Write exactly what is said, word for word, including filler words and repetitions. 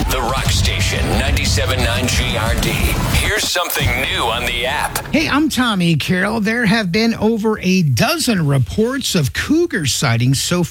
The Rock Station, ninety-seven point nine G R D. Here's something new on the app. Hey, I'm Tommy Carroll. There have been over a dozen reports of cougar sightings so